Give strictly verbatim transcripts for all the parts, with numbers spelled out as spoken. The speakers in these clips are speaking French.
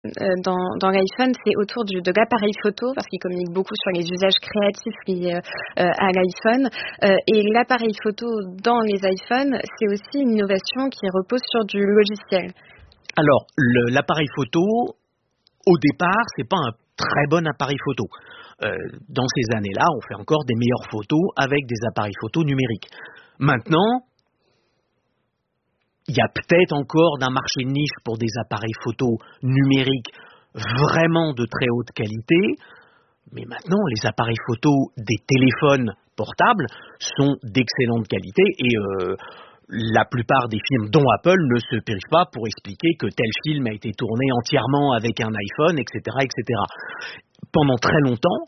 Heu, dans dans l'iPhone, c'est autour du de l'appareil photo parce qu'il communique beaucoup sur les usages créatifs liés, heu heu, à l'iPhone, heu et l'appareil photo dans les iPhones, c'est aussi une innovation qui repose sur du logiciel. Alors, le l'appareil photo, au départ, c'est pas un très bon appareil photo. Heu, dans ces années-là, on fait encore des meilleures photos avec des appareils photo numériques. Maintenant il y a peut-être encore d'un marché de niche pour des appareils photo numériques vraiment de très haute qualité, mais maintenant les appareils photo des téléphones portables sont d'excellente qualité et heu, la plupart des films, dont Apple, ne se privent pas pour expliquer que tel film a été tourné entièrement avec un iPhone, et cetera, et cetera. Pendant très longtemps,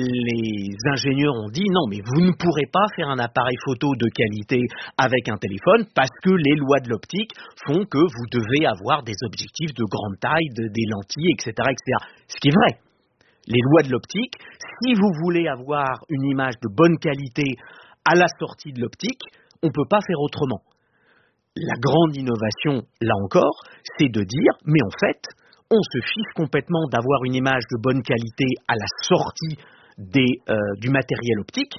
les ingénieurs ont dit: «Non, mais vous ne pourrez pas faire un appareil photo de qualité avec un téléphone parce que les lois de l'optique font que vous devez avoir des objectifs de grande taille, de des lentilles, et cetera, et cetera». Ce qui est vrai. Les lois de l'optique, si vous voulez avoir une image de bonne qualité à la sortie de l'optique, on ne peut pas faire autrement. La grande innovation, là encore, c'est de dire: «Mais en fait, on se fiche complètement d'avoir une image de bonne qualité à la sortie des, euh, du matériel optique.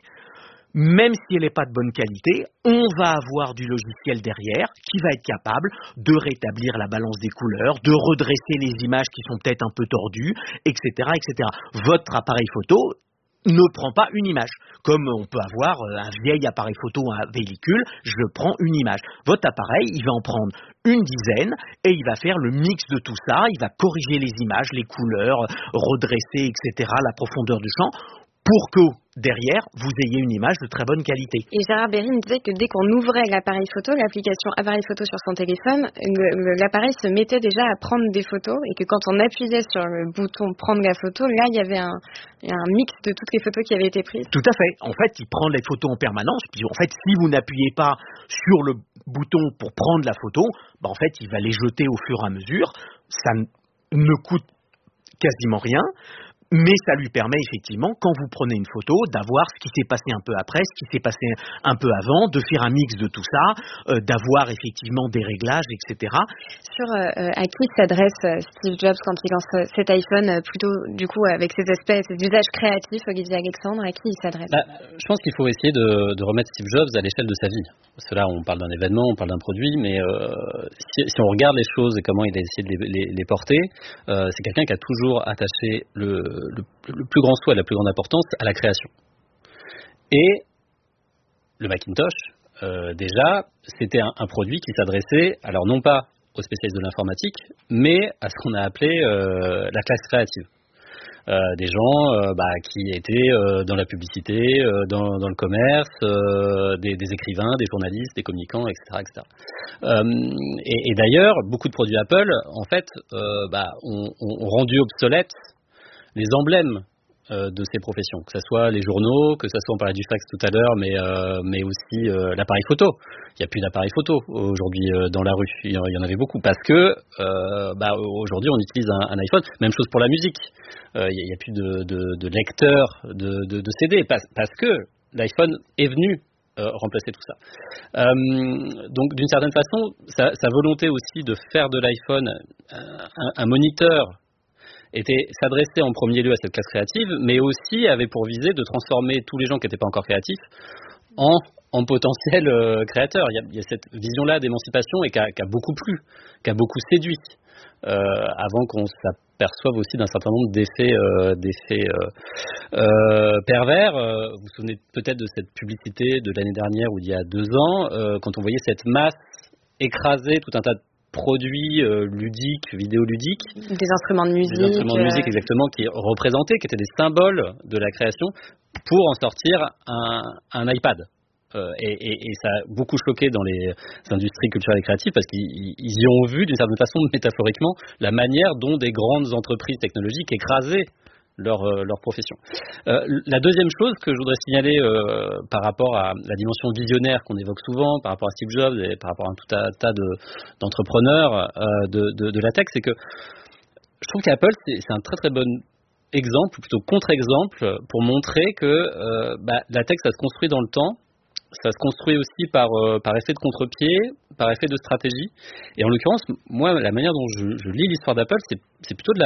Même si elle n'est pas de bonne qualité, on va avoir du logiciel derrière qui va être capable de rétablir la balance des couleurs, de redresser les images qui sont peut-être un peu tordues, et cetera, et cetera. Votre appareil photo ne prend pas une image. Comme on peut avoir un vieil appareil photo, un véhicule, je prends une image. Votre appareil, il va en prendre une dizaine et il va faire le mix de tout ça, il va corriger les images, les couleurs, redresser, et cetera, la profondeur du champ, pour que, derrière, vous ayez une image de très bonne qualité. Et Gérard Berry me disait que dès qu'on ouvrait l'appareil photo, l'application appareil photo sur son téléphone, le, le, l'appareil se mettait déjà à prendre des photos et que quand on appuyait sur le bouton prendre la photo, là, il y avait un, un mix de toutes les photos qui avaient été prises. Tout à fait. En fait, il prend les photos en permanence. Puis, en fait, si vous n'appuyez pas sur le bouton pour prendre la photo, ben, en fait, il va les jeter au fur et à mesure. Ça ne coûte quasiment rien. Mais ça lui permet effectivement, quand vous prenez une photo, d'avoir ce qui s'est passé un peu après, ce qui s'est passé un peu avant, de faire un mix de tout ça, euh, d'avoir effectivement des réglages, et cetera. Sur euh, à qui s'adresse Steve Jobs quand il lance cet iPhone, plutôt du coup avec ses aspects, ses usages créatifs, Olivier Alexandre, à qui il s'adresse? Bah, je pense qu'il faut essayer de, de remettre Steve Jobs à l'échelle de sa vie. Parce que là, on parle d'un événement, on parle d'un produit, mais euh, si, si on regarde les choses et comment il a essayé de les, les, les porter, euh, c'est quelqu'un qui a toujours attaché le Le, le plus grand souhait, la plus grande importance à la création. Et le Macintosh, euh, déjà, c'était un, un produit qui s'adressait, alors non pas aux spécialistes de l'informatique, mais à ce qu'on a appelé euh, la classe créative. Euh, des gens euh, bah, qui étaient euh, dans la publicité, euh, dans, dans le commerce, euh, des, des écrivains, des journalistes, des communicants, et cetera, et cetera. Euh, et, et d'ailleurs, beaucoup de produits Apple, en fait, euh, bah, ont, ont rendu obsolètes les emblèmes euh, de ces professions, que ce soit les journaux, que ce soit, on parlait du fax tout à l'heure, mais, euh, mais aussi euh, l'appareil photo. Il n'y a plus d'appareil photo aujourd'hui euh, dans la rue, il y en avait beaucoup, parce que euh, bah, aujourd'hui on utilise un, un iPhone, même chose pour la musique, euh, il n'y a, a plus de, de, de lecteur de, de, de C D, parce, parce que l'iPhone est venu Euh, remplacer tout ça. Euh, donc d'une certaine façon, sa, sa volonté aussi de faire de l'iPhone un, un moniteur était s'adresser en premier lieu à cette classe créative, mais aussi avait pour visée de transformer tous les gens qui n'étaient pas encore créatifs en, en potentiels euh, créateurs. Il y, a, il y a cette vision-là d'émancipation et qui a, qui a beaucoup plu, qui a beaucoup séduit, euh, avant qu'on s'aperçoive aussi d'un certain nombre d'effets, euh, d'effets euh, euh, pervers. Euh, vous vous souvenez peut-être de cette publicité de l'année dernière ou d'il y a deux ans, euh, quand on voyait cette masse écraser tout un tas de produits euh, ludiques, vidéoludiques, des instruments de musique, des instruments de musique euh... exactement, qui représentaient, qui étaient des symboles de la création, pour en sortir un, un iPad. Euh, et, et, et ça a beaucoup choqué dans les industries culturelles et créatives parce qu'ils y ont vu d'une certaine façon, métaphoriquement, la manière dont des grandes entreprises technologiques écrasaient leur, euh, leur profession. Euh, la deuxième chose que je voudrais signaler euh, par rapport à la dimension visionnaire qu'on évoque souvent, par rapport à Steve Jobs et par rapport à un tout un tas de, d'entrepreneurs euh, de, de, de la tech, c'est que je trouve qu'Apple, c'est, c'est un très très bon exemple, ou plutôt contre-exemple, pour montrer que euh, bah, la tech, ça se construit dans le temps. Ça se construit aussi par, euh, par effet de contre-pied, par effet de stratégie. Et en l'occurrence, moi, la manière dont je, je lis l'histoire d'Apple, c'est, c'est plutôt de la